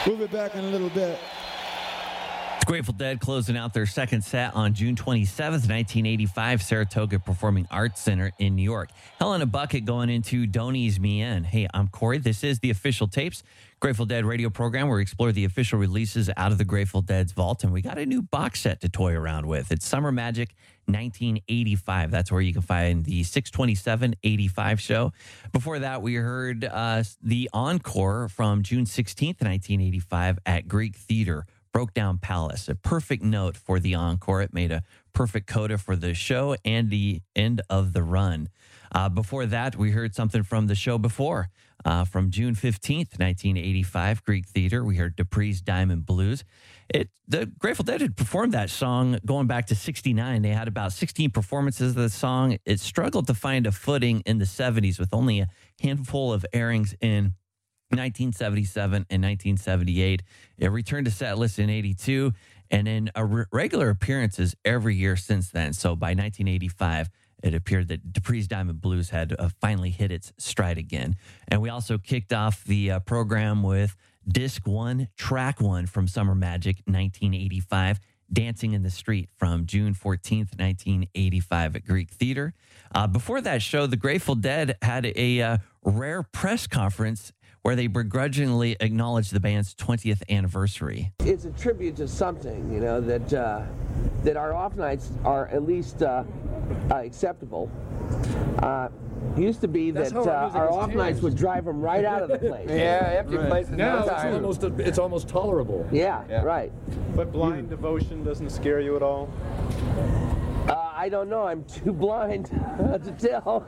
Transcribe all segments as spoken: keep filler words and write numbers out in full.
Move it back in a little bit. Grateful Dead closing out their second set on June twenty-seventh, nineteen eighty-five, Saratoga Performing Arts Center in New York. Hell in a Bucket going into Don't Ease Me In. Hey, I'm Corey. This is the Official Tapes, Grateful Dead radio program where we explore the official releases out of the Grateful Dead's vault. And we got a new box set to toy around with. It's Summer Magic nineteen eighty-five. That's where you can find the six twenty-seven eighty-five show. Before that, we heard uh, the encore from June sixteenth, nineteen eighty-five at Greek Theater. Broke Down Palace, a perfect note for the encore. It made a perfect coda for the show and the end of the run. Uh, before that, we heard something from the show before. Uh, from June fifteenth, nineteen eighty-five, Greek Theater, we heard Dupree's Diamond Blues. It, the Grateful Dead had performed that song going back to sixty-nine. They had about sixteen performances of the song. It struggled to find a footing in the seventies with only a handful of airings in nineteen seventy-seven and nineteen seventy-eight. It returned to set list in eighty-two, and then a re- regular appearances every year since then. So by nineteen eighty-five, it appeared that Dupree's Diamond Blues had uh, finally hit its stride again. And we also kicked off the uh, program with Disc One, Track One from Summer Magic nineteen eighty-five, Dancing in the Street from June fourteenth, nineteen eighty-five at Greek Theater. Uh, before that show, the Grateful Dead had a uh, rare press conference where they begrudgingly acknowledged the band's twentieth anniversary. It's a tribute to something, you know, that uh, that our off nights are at least uh, uh, acceptable. Uh, used to be That's that uh, our music our has off changed. nights would drive them right out of the place. Yeah, empty Right. places. Now no it's time. almost it's almost tolerable. Yeah, Yeah. right. But blind devotion doesn't scare you at all? Uh, I don't know. I'm too blind to tell.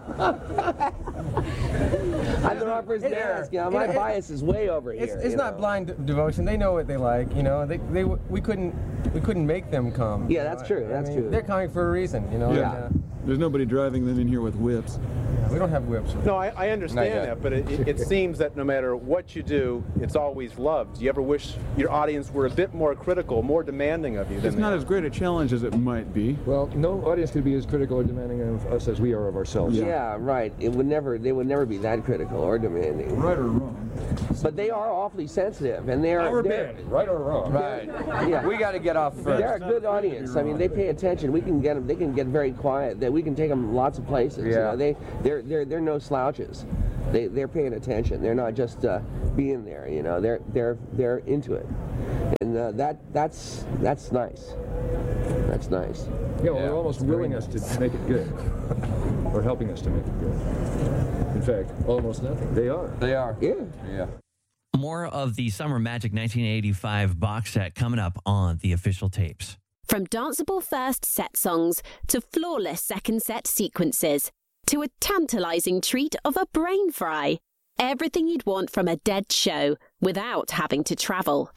I'm the wrong person to Yeah. ask. You know, my It- it- bias is way over It's, here. it's you not know. blind de- devotion. They know what they like. You know, they they we couldn't we couldn't make them come. Yeah, you that's know? true, I that's mean, true. They're coming for a reason. You know. Yeah. And, uh, There's nobody driving them in here with whips. yeah, we don't have whips. No, I, I understand yet. that, but it, it, it seems that no matter what you do, it's always loved. Do you ever wish your audience were a bit more critical, more demanding of you than It's they not are? as great a challenge as it might be. Well, no audience could be as critical or demanding of us as we are of ourselves. Yeah. Yeah, right. It would never. They would never be that critical or demanding. Right or wrong. But they are awfully sensitive, and they are. Our they're- band, right or wrong. Right. Yeah. We got to get off first. They're a good audience. I mean, they pay attention. We can get them. They can get very quiet. That we can take them lots of places. You Yeah. know, they they're they're they're no slouches. They they're paying attention. They're not just uh, being there. You know, they're they're they're into it, and uh, that that's that's nice. That's nice. Yeah, well, Yeah, they're almost it's very willing us to make it good, or helping us to make it good. In fact, almost nothing. They are. They are. Yeah. Yeah. More of the Summer Magic nineteen eighty-five box set coming up on the Official Tapes. From danceable first set songs to flawless second set sequences to a tantalizing treat of a brain fry. Everything you'd want from a Dead show without having to travel.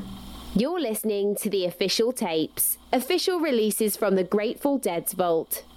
You're listening to the Official Tapes, official releases from the Grateful Dead's vault.